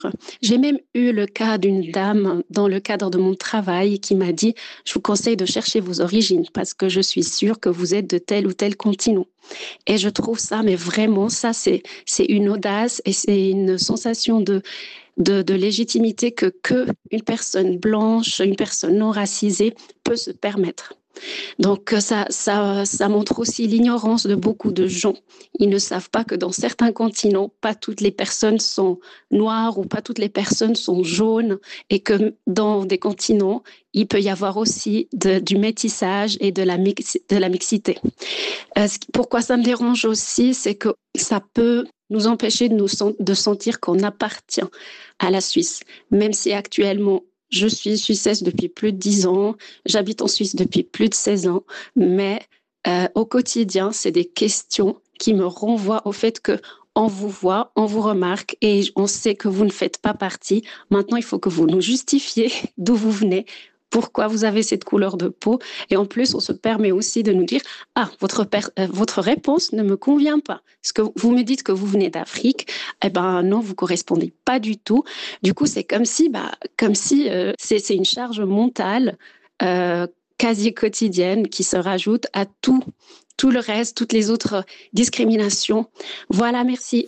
J'ai même eu le cas d'une dame dans le cadre de mon travail qui m'a dit, je vous conseille de chercher vos origines parce que je suis sûre que vous êtes de tel ou tel continent. Et je trouve ça, mais vraiment, ça, c'est une audace et c'est une sensation de légitimité que une personne blanche, une personne non racisée peut se permettre. Donc ça montre aussi l'ignorance de beaucoup de gens. Ils ne savent pas que dans certains continents, pas toutes les personnes sont noires ou pas toutes les personnes sont jaunes et que dans des continents, il peut y avoir aussi du métissage et de la mixité. Pourquoi ça me dérange aussi, c'est que ça peut nous empêcher de sentir qu'on appartient à la Suisse, même si actuellement je suis suissesse depuis plus de 10 ans, j'habite en Suisse depuis plus de 16 ans, mais au quotidien, c'est des questions qui me renvoient au fait que on vous voit, on vous remarque et on sait que vous ne faites pas partie. Maintenant, il faut que vous nous justifiez d'où vous venez, pourquoi vous avez cette couleur de peau. Et en plus, on se permet aussi de nous dire, ah, votre réponse ne me convient pas. Parce que vous me dites que vous venez d'Afrique, eh ben non, vous correspondez pas du tout. Du coup, c'est c'est une charge mentale quasi quotidienne qui se rajoute à tout le reste, toutes les autres discriminations. Voilà, merci.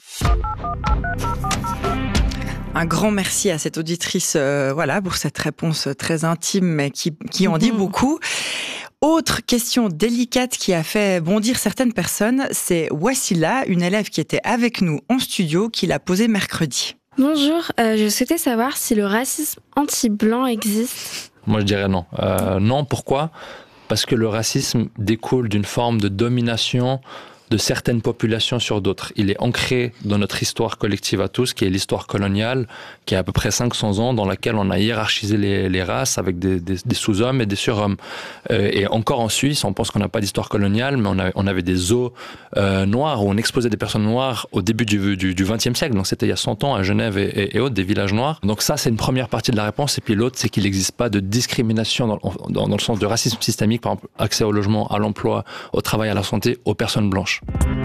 Un grand merci à cette auditrice pour cette réponse très intime mais qui en dit beaucoup. Autre question délicate qui a fait bondir certaines personnes, c'est Wassila, une élève qui était avec nous en studio, qui l'a posée mercredi. Bonjour, je souhaitais savoir si le racisme anti-blanc existe. Moi je dirais non. Non, pourquoi ? Parce que le racisme découle d'une forme de domination de certaines populations sur d'autres. Il est ancré dans notre histoire collective à tous, qui est l'histoire coloniale, qui a à peu près 500 ans, dans laquelle on a hiérarchisé les races avec des sous-hommes et des surhommes. Et encore en Suisse, on pense qu'on n'a pas d'histoire coloniale, mais on avait des zoos noirs, où on exposait des personnes noires au début du XXe siècle. Donc c'était il y a 100 ans à Genève et autres, des villages noirs. Donc ça, c'est une première partie de la réponse. Et puis l'autre, c'est qu'il n'existe pas de discrimination dans le sens de racisme systémique, par exemple, accès au logement, à l'emploi, au travail, à la santé, aux personnes blanches.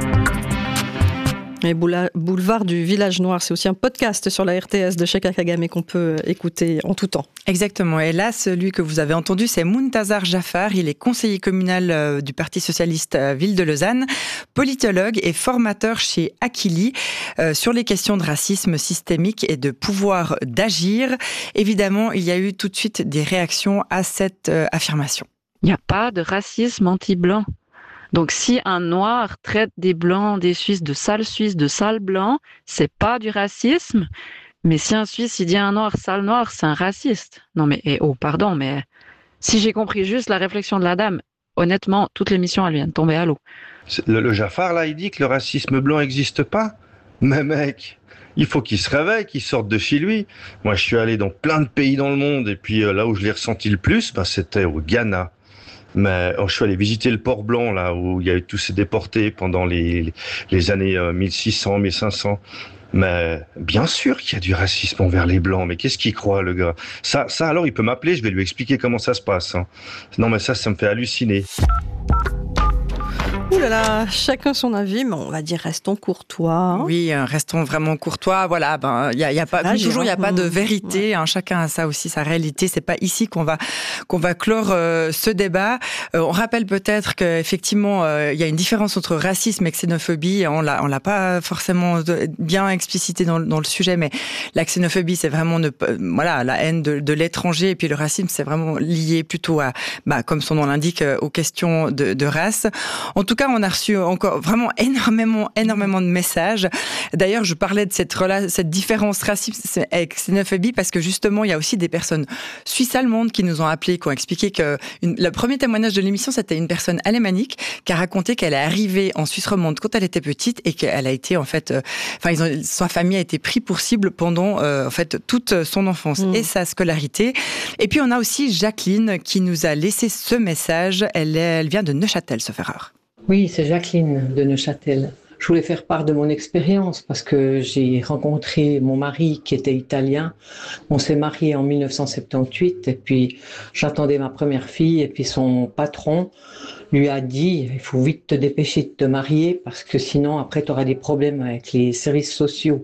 Et Boulevard du Village Noir, c'est aussi un podcast sur la RTS de Cheka Kagame qu'on peut écouter en tout temps. Exactement. Et là, celui que vous avez entendu, c'est Muntazar Jafar. Il est conseiller communal du Parti socialiste Ville de Lausanne, politologue et formateur chez Akili sur les questions de racisme systémique et de pouvoir d'agir. Évidemment, il y a eu tout de suite des réactions à cette affirmation. Il n'y a pas de racisme anti-blanc. Donc, si un noir traite des blancs, des Suisses, de sales blancs, c'est pas du racisme. Mais si un Suisse, il dit à un noir, sale noir, c'est un raciste. Non, mais, pardon, mais si j'ai compris juste la réflexion de la dame, honnêtement, toute l'émission, elle vient de tomber à l'eau. Le Jafar, là, il dit que le racisme blanc n'existe pas. Mais mec, il faut qu'il se réveille, qu'il sorte de chez lui. Moi, je suis allé dans plein de pays dans le monde, et puis là où je l'ai ressenti le plus, c'était au Ghana. Mais je suis allé visiter le Port Blanc, là, où il y a eu tous ces déportés pendant les années 1600, 1500. Mais bien sûr qu'il y a du racisme envers les Blancs. Mais qu'est-ce qu'il croit, le gars ? Ça, alors, il peut m'appeler, je vais lui expliquer comment ça se passe. Hein. Non, mais ça me fait halluciner. Ouh là là, chacun son avis, mais on va dire restons courtois. Hein. Oui, restons vraiment courtois. Voilà, il y a pas comme toujours, il y a pas de vérité. Hein, chacun a ça aussi sa réalité. C'est pas ici qu'on va clore ce débat. On rappelle peut-être qu'effectivement, il y a une différence entre racisme et xénophobie. On l'a pas forcément bien explicité dans le sujet, mais la xénophobie, c'est vraiment la haine de l'étranger, et puis le racisme, c'est vraiment lié plutôt à, comme son nom l'indique, aux questions de race. En tout cas, on a reçu encore vraiment énormément de messages. D'ailleurs, je parlais de cette différence racisme et xénophobie parce que justement, il y a aussi des personnes suisses-allemandes qui nous ont appelés, qui ont expliqué que le premier témoignage de l'émission, c'était une personne alémanique qui a raconté qu'elle est arrivée en Suisse romande quand elle était petite et qu'elle a été sa famille a été prise pour cible pendant toute son enfance et sa scolarité. Et puis on a aussi Jacqueline qui nous a laissé ce message. Elle vient de Neuchâtel, sauf erreur. Oui, c'est Jacqueline de Neuchâtel. Je voulais faire part de mon expérience parce que j'ai rencontré mon mari qui était italien. On s'est mariés en 1978 et puis j'attendais ma première fille et puis son patron lui a dit « Il faut vite te dépêcher de te marier parce que sinon après tu auras des problèmes avec les services sociaux ».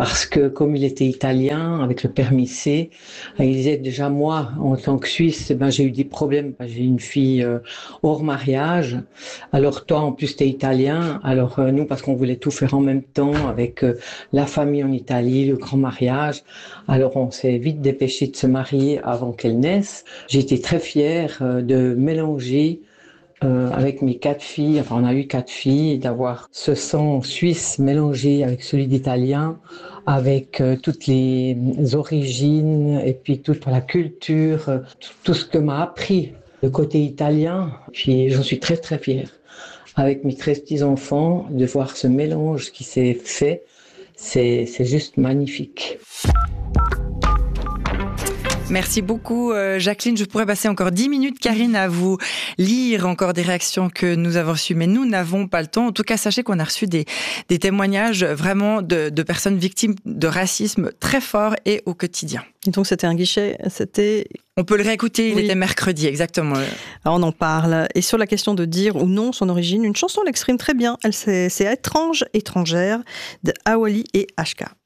parce que comme il était italien, avec le permis C, il disait déjà moi, en tant que Suisse, j'ai eu des problèmes. J'ai une fille hors mariage. Alors toi, en plus, t'es italien. Alors nous, parce qu'on voulait tout faire en même temps avec la famille en Italie, le grand mariage. Alors on s'est vite dépêché de se marier avant qu'elle naisse. J'ai été très fière de mélanger avec mes 4 filles, enfin on a eu 4 filles, d'avoir ce sang suisse mélangé avec celui d'italien, avec toutes les origines et puis toute la culture, tout ce que m'a appris le côté italien. Puis j'en suis très très fière. Avec mes 13 petits-enfants, de voir ce mélange qui s'est fait, c'est juste magnifique. Merci beaucoup Jacqueline. Je pourrais passer encore 10 minutes, Karine, à vous lire encore des réactions que nous avons reçues, mais nous n'avons pas le temps. En tout cas, sachez qu'on a reçu des témoignages vraiment de personnes victimes de racisme très fort et au quotidien. Et donc c'était un guichet, On peut le réécouter, il était mercredi, exactement. Alors on en parle. Et sur la question de dire ou non son origine, une chanson l'exprime très bien. C'est Étrange, étrangère de Awali et HK.